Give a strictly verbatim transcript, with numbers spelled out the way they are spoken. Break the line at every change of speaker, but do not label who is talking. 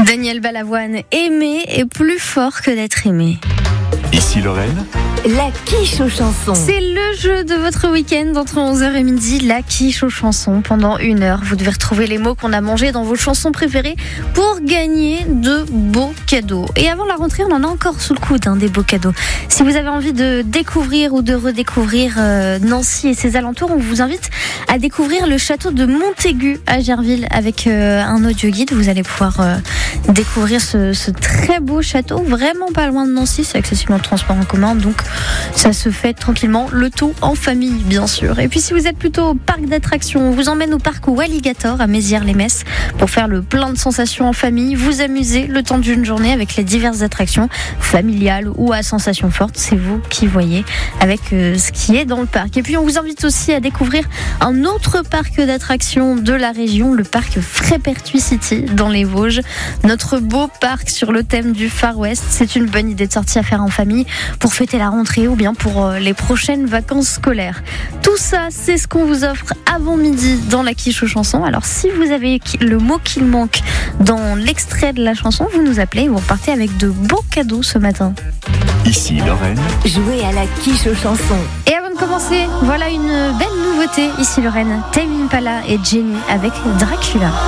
Daniel Balavoine, aimer est plus fort que d'être aimé.
Ici Lorraine.
La quiche aux chansons.
C'est le jeu de votre week-end entre onze heures et midi, la quiche aux chansons. Pendant une heure, vous devez retrouver les mots qu'on a mangés dans vos chansons préférées pour gagner de beaux cadeaux. Et avant la rentrée, on en a encore sous le coude, hein, des beaux cadeaux. Si vous avez envie de découvrir ou de redécouvrir euh, Nancy et ses alentours, on vous invite à découvrir le château de Montaigu à Gerville avec euh, un audio guide. Vous allez pouvoir euh, découvrir ce, ce très beau château, vraiment pas loin de Nancy, c'est accessible en transport en commun, donc ça se fait tranquillement, le tout en famille bien sûr. Et puis si vous êtes plutôt au parc d'attractions, on vous emmène au parc Walligator à Mézières-les-Messes pour faire le plein de sensations en famille, vous amuser le temps d'une journée avec les diverses attractions familiales ou à sensations fortes, c'est vous qui voyez avec euh, ce qui est dans le parc. Et puis on vous invite aussi à découvrir un autre parc d'attractions de la région, le parc Frépertuis City dans les Vosges, notre beau parc sur le thème du Far West. C'est une bonne idée de sortie à faire en famille pour fêter la rentrée ou bien pour les prochaines vacances scolaires. Tout ça, c'est ce qu'on vous offre avant midi dans la quiche aux chansons. Alors si vous avez le mot qu'il manque dans l'extrait de la chanson, vous nous appelez et vous repartez avec de beaux cadeaux ce matin.
Ici Lorraine.
Jouez à la quiche aux chansons.
Et avant de commencer, voilà une belle nouveauté ici Lorraine. Tame Impala et Jenny avec Dracula.